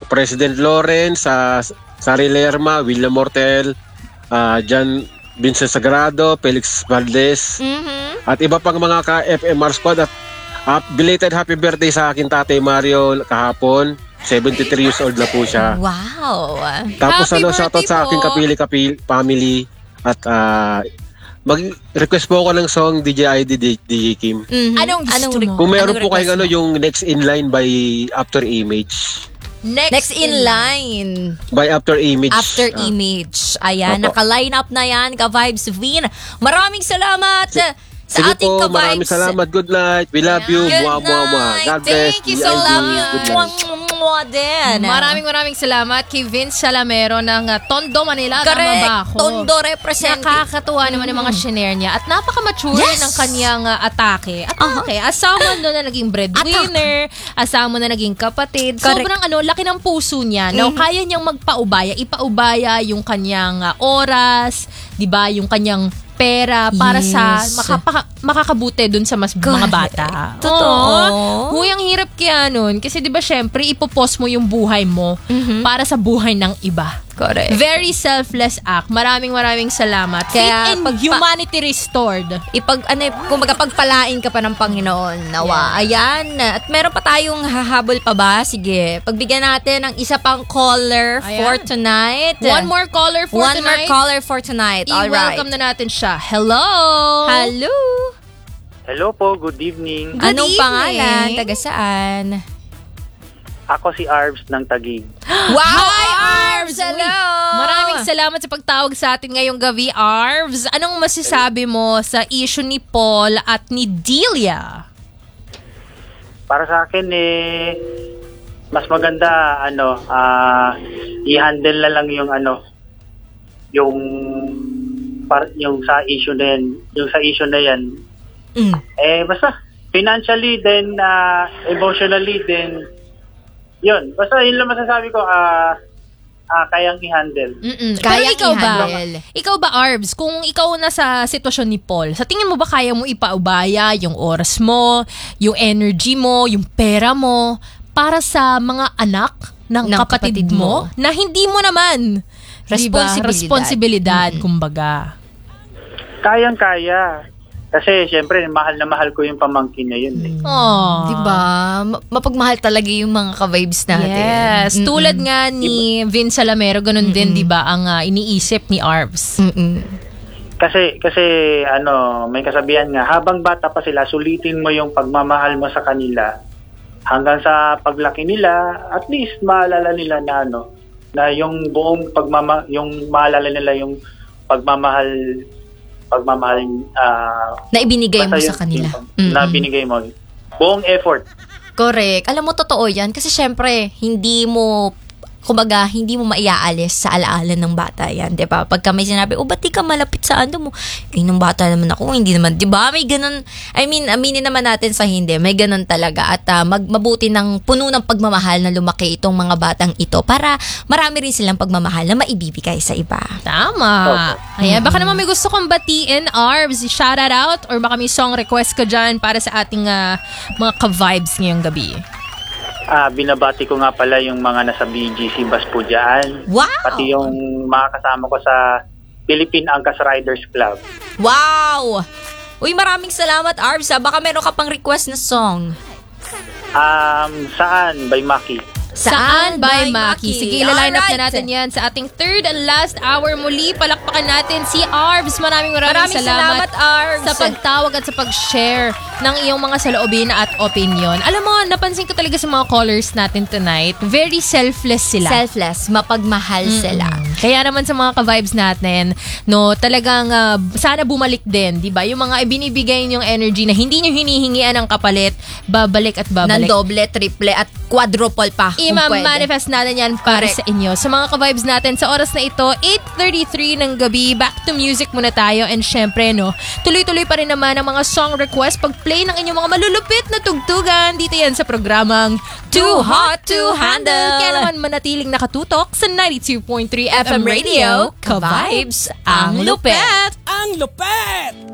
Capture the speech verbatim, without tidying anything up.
President Lawrence, uh, Sari Lerma, William Mortel, uh, John Vincent Sagrado, Felix Valdez, Mm-hmm. at iba pang mga ka-F M R squad. At uh, belated happy birthday sa akin tatay Mario kahapon. seventy-three years old na po siya. Wow. Tapos Happy ano, shoutout birthday sa po. aking kapili-kapili family. At uh, mag-request po ako ng song D J I D, D J Kim. Mhm. Anong gusto mo? Kung meron Anong po kayong request ano, mo? yung Next in Line by After Image. Next, Next in line. By After Image. After Ah. image. Ayan, Opo. naka-line up na yan, ka-Vibes Vin. Maraming salamat sa Sige ating po, ka-Vibes. maraming salamat. Good night. We love you. Good Mwah, mwah, mwah. night. God bless. Thank you D I D. so love you. Good Mwah, night. mwah, mwah din. Maraming maraming salamat kay Vince Salamero ng uh, Tondo, Manila. Tama ba Correct. ako? Tondo represent. Nakakatuwa naman yung mga shinare niya at napaka-mature Yes. ng kanyang uh, atake. Atake. Uh-huh. Asama no na naging breadwinner, asama na naging kapatid. Correct. Sobrang ano, laki ng puso niya. No, kaya niyang magpaubaya, ipaubaya yung kanyang uh, oras, 'di ba? Yung kanyang pera para sa Yes. makapaka, makakabuti dun sa mas mga Correct. bata. Totoo. Oo. Huy, ang hirap kaya nun. Kasi 'di ba syempre ipopost mo yung buhay mo Mhm. para sa buhay ng iba. Correct. Very selfless act. Maraming maraming salamat. Kaya Faith in pagpa- humanity restored. Ipag, ano, kumbaga pagpalain ka pa ng Panginoon. Nawa. Ayan. At meron pa tayong hahabol pa ba? Sige. Pagbigyan natin ng isa pang caller Ayan. for tonight. One more caller for One more tonight. caller for tonight. All right. I-welcome na natin siya. Hello! Hello. Hello po, good evening. Good Anong evening. pangalan? Taga saan? Ako si Arvs ng Taguig. Wow! Hi, Arvs! Arvs! Hello! Maraming salamat sa pagtawag sa atin ngayong gabi, Arvs. Anong masasabi mo sa issue ni Paul at ni Delia? Para sa akin eh mas maganda ano, ah i-handle na lang yung ano yung par, yung sa issue na yan, yung sa issue na yan. Mm. Eh basta financially then uh, emotionally then yun. Basta yun lang masasabi ko ah ah kayang i-handle. Mm-mm. Kaya Pero ikaw ba? i-handle. Ikaw ba, Arvs, kung ikaw na sa sitwasyon ni Paul, sa tingin mo ba kaya mo ipaubaya yung oras mo, yung energy mo, yung pera mo para sa mga anak ng, Ng kapatid, kapatid mo, mo? na hindi mo naman Responsibilidad. responsibilidad, Mm-mm. kumbaga. Kayang-kaya. Kasi syempre mahal na mahal ko yung pamangkin na yun eh. Aww. Diba? Ma- Mapagmahal talaga yung mga ka-vibes natin. Yes. Mm-mm. Tulad nga ni Vince Salamero, ganun din, di ba, ang ah, iniisip ni Arvs. Mm-mm. Kasi kasi ano, may kasabihan nga, habang bata pa sila, sulitin mo yung pagmamahal mo sa kanila hanggang sa paglaki nila, at least maalala nila na ano, na yung buong pagmama yung maalala nila yung pagmamahal pagmamahal ah, Na ibinigay mo basta sa yun, kanila. yung- na Mm-mm. binigay mo. Buong effort. Correct. Alam mo, totoo yan. Kasi syempre, hindi mo, kumbaga, hindi mo maiaalis sa alaala ng bata yan, di ba? Pagka may sinabi, oh, ba't di ka malapit sa ano mo? Eh, nung bata naman ako, hindi naman, di ba? May ganun, I mean, aminin naman natin sa hindi, may ganun talaga. At uh, mag, mabuti ng puno ng pagmamahal na lumaki itong mga batang ito para marami rin silang pagmamahal na maibibigay sa iba. Tama. Ayan, baka naman may gusto kong batiin, Arvs, shout it out, or baka may song request ka dyan para sa ating ah, mga ka-vibes ngayong gabi. Ah, binabati ko nga pala yung mga nasa B G C bus po dyan. Wow! Pati yung mga kasama ko sa Philippine Angkas Riders Club. Wow! Uy, maraming salamat, Arvs. ah. Baka meron ka pang request na song. Um, saan? By Maki. Saan by Maki? Sige, ila-line up Alright. na natin yan sa ating third and last hour muli. Palakpakan natin si Arvs. Maraming maraming, Maraming salamat, Arvs. sa pagtawag at sa pag-share ng iyong mga saloobin at opinion. Alam mo, napansin ko talaga sa mga callers natin tonight, very selfless sila. Selfless, mapagmahal sila. Kaya naman sa mga ka-vibes natin, no, talagang ah, sana bumalik din, 'di ba? Yung mga ibinibigay niyong energy na hindi niyo hinihingian ng kapalit, babalik at Ng babalik. doble, triple, at quadruple pa. kung pwede. I-manifest natin yan para Correct. sa inyo. Sa mga ka-vibes natin, sa oras na ito, eight thirty-three ng gabi, back to music muna tayo. And syempre, no, tuloy-tuloy pa rin naman ang mga song request pag-play ng inyong mga malulupit na tugtugan. Dito yan sa programang Too Hot to Handle. Kaya naman manatiling nakatutok sa ninety-two point three F M Radio. Ka-vibes, ang lupet! Ang lupet!